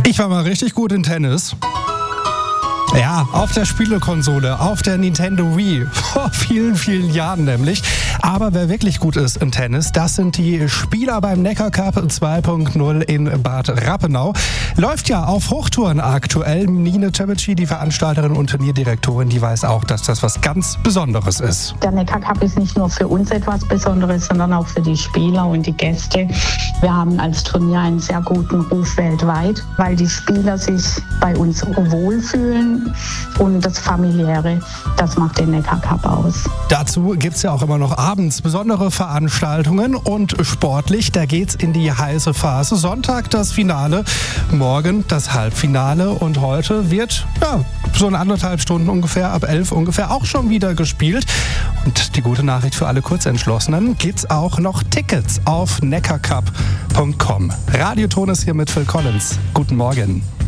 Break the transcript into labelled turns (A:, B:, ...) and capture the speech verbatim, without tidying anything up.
A: Ich war mal richtig gut in Tennis. Ja, auf der Spielekonsole, auf der Nintendo Wii, vor vielen, vielen Jahren nämlich. Aber wer wirklich gut ist im Tennis, das sind die Spieler beim Neckar Cup zwei Punkt null in Bad Rappenau. Läuft ja auf Hochtouren aktuell. Nine Cebeci, die Veranstalterin und Turnierdirektorin, die weiß auch, dass das was ganz Besonderes ist.
B: Der Neckar Cup ist nicht nur für uns etwas Besonderes, sondern auch für die Spieler und die Gäste. Wir haben als Turnier einen sehr guten Ruf weltweit, weil die Spieler sich bei uns wohlfühlen. Und das Familiäre, das macht den Neckar Cup aus.
A: Dazu gibt es ja auch immer noch abends besondere Veranstaltungen und sportlich, da geht's in die heiße Phase. Sonntag das Finale, morgen das Halbfinale und heute wird ja so in anderthalb Stunden ungefähr, ab elf ungefähr auch schon wieder gespielt. Und die gute Nachricht für alle Kurzentschlossenen, gibt's auch noch Tickets auf neckarcup punkt com. Radioton ist hier mit Phil Collins. Guten Morgen.